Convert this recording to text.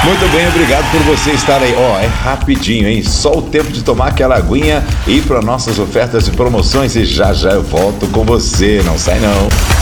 Muito bem, obrigado por você estar aí. Ó, é rapidinho, hein? Só o tempo de tomar aquela aguinha e ir para nossas ofertas e promoções e já já eu volto com você. Não sai não.